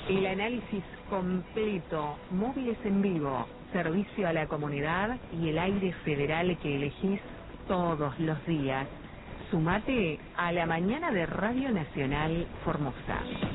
El análisis completo, móviles en vivo, servicio a la comunidad y el aire federal que elegís todos los días. Sumate a la mañana de Radio Nacional Formosa.